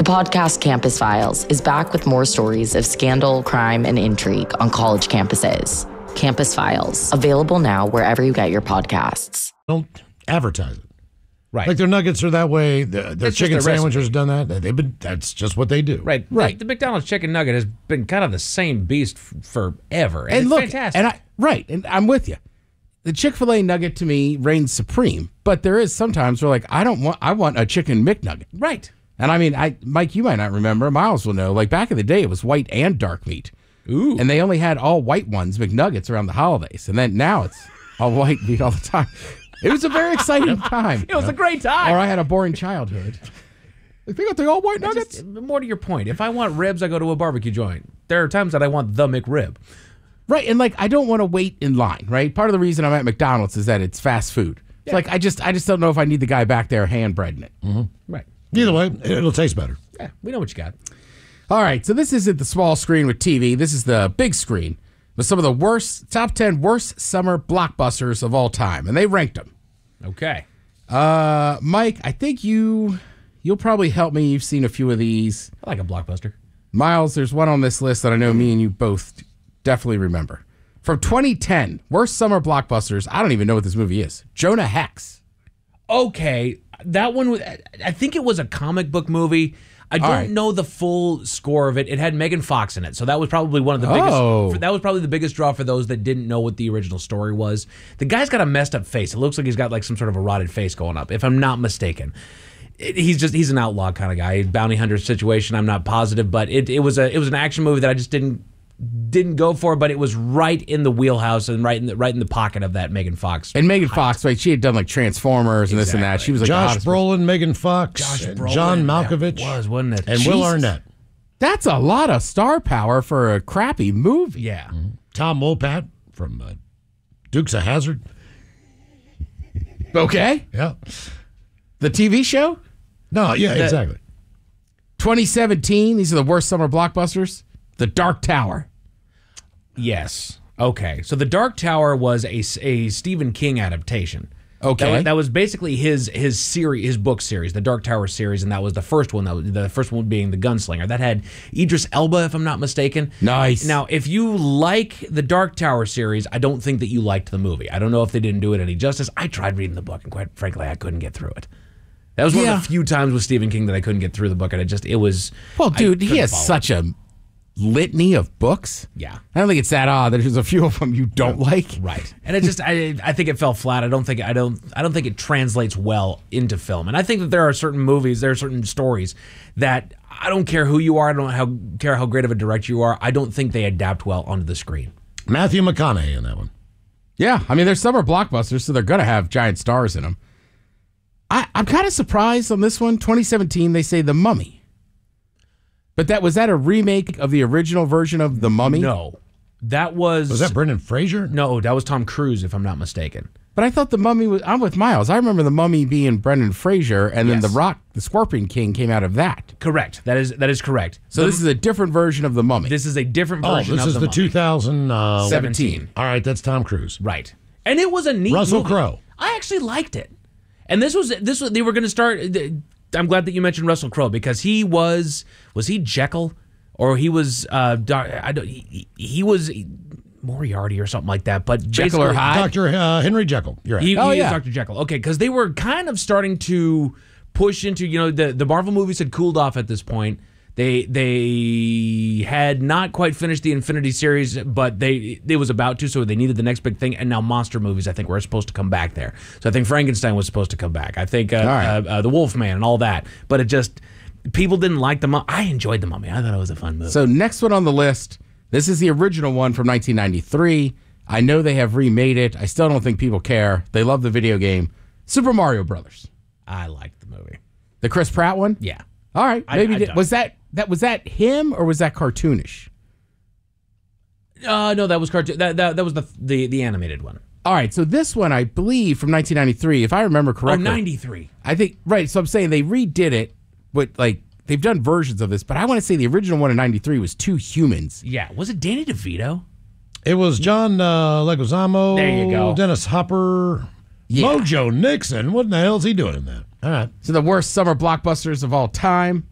podcast Campus Files is back with more stories of scandal, crime, and intrigue on college campuses. Campus Files, available now wherever you get your podcasts. Don't advertise it. Right. Like their nuggets are that way. Their chicken sandwiches recipe. done that. That's just what they do. Right. The McDonald's chicken nugget has been kind of the same beast forever. And it's look, fantastic. and I'm with you. The Chick-fil-A nugget to me reigns supreme, but there is sometimes where I want a chicken McNugget. Right. And I mean, Mike, you might not remember. Miles will know. Like back in the day, it was white and dark meat. Ooh. And they only had all white ones, McNuggets, around the holidays. And then now it's all white meat all the time. It was a very exciting time. It was a great time. Or I had a boring childhood. They got the all white nuggets. More to your point, if I want ribs, I go to a barbecue joint. There are times that I want the McRib. Right, and I don't want to wait in line, right? Part of the reason I'm at McDonald's is that it's fast food. It's I just don't know if I need the guy back there hand breading it. Mm-hmm. Right. Either way, it'll taste better. Yeah, we know what you got. All right, so this isn't the small screen with TV. This is the big screen with some of the top 10 worst summer blockbusters of all time, and they ranked them. Okay. Mike, I think you'll probably help me. You've seen a few of these. I like a blockbuster. Miles, there's one on this list that I know me and you both definitely remember. From 2010, worst summer blockbusters. I don't even know what this movie is. Jonah Hex. Okay, that one was, I think it was a comic book movie. I don't know the full score of it. It had Megan Fox in it, so that was probably one of the biggest. That was probably the biggest draw for those that didn't know what the original story was. The guy's got a messed up face. It looks like he's got like some sort of a rotted face going up, if I'm not mistaken. He's an outlaw kind of guy, bounty hunter situation. I'm not positive, but it was an action movie that I just didn't go for, but it was right in the wheelhouse and right in the pocket of that Megan Fox. And Megan Fox, right? She had done like Transformers and this and that. She was like Josh Brolin, Megan Fox, John Malkovich, wasn't it? And Will Arnett. That's a lot of star power for a crappy movie. Yeah. Mm-hmm. Tom Wopat from Dukes of Hazzard. Okay. Yeah. The TV show? No, yeah, exactly. 2017, these are the worst summer blockbusters. The Dark Tower. Yes. Okay. So The Dark Tower was a Stephen King adaptation. Okay. That was basically his series, his book series, the Dark Tower series, and that was the first one. The first one being The Gunslinger. That had Idris Elba, if I'm not mistaken. Nice. Now, if you like the Dark Tower series, I don't think that you liked the movie. I don't know if they didn't do it any justice. I tried reading the book, and quite frankly, I couldn't get through it. That was one of the few times with Stephen King that I couldn't get through the book, and it was... Well, dude, he has such a litany of books. Yeah. I don't think it's that odd that there's a few of them you don't like. Right. And it just I think it fell flat. I don't think it translates well into film. And I think that there are certain movies, there are certain stories that I don't care who you are, I don't care how great of a director you are, I don't think they adapt well onto the screen. Matthew McConaughey in that one. Yeah, I mean, they're summer blockbusters, so they're going to have giant stars in them. I'm kind of surprised on this one. 2017, they say The Mummy. But was that a remake of the original version of The Mummy? No. That was... Was that Brendan Fraser? No, that was Tom Cruise, if I'm not mistaken. But I thought The Mummy was... I'm with Miles. I remember The Mummy being Brendan Fraser, and then The Rock, the Scorpion King, came out of that. Correct. That is correct. So this is a different version of The Mummy. This is a different version of this is the 2017. All right, that's Tom Cruise. Right. And it was a neat Russell movie. Crowe. I actually liked it. And this was they were going to start... I'm glad that you mentioned Russell Crowe, because he was he Jekyll? Or he was he was Moriarty or something like that. But Jekyll or Hyde? Dr. Henry Jekyll. You're right. He is Dr. Jekyll. Okay, because they were kind of starting to push into, the Marvel movies had cooled off at this point. They had not quite finished the Infinity series, but it was about to, so they needed the next big thing. And now monster movies, I think, were supposed to come back there. So I think Frankenstein was supposed to come back. I think the Wolfman and all that. But it just, people didn't like the Mummy. I enjoyed the Mummy. I thought it was a fun movie. So next one on the list, this is the original one from 1993. I know they have remade it. I still don't think people care. They love the video game. Super Mario Brothers. I liked the movie. The Chris Pratt one? Yeah. All right. Maybe was that him or was that cartoonish? No, that was cartoon. That was the animated one. All right, so this one, I believe, from 1993, if I remember correctly. 93. I think, right, so I'm saying they redid it, but, they've done versions of this, but I want to say the original one in 93 was two humans. Yeah, was it Danny DeVito? It was John Leguizamo. There you go. Dennis Hopper. Yeah. Mojo Nixon. What in the hell is he doing in that? All right. So the worst summer blockbusters of all time.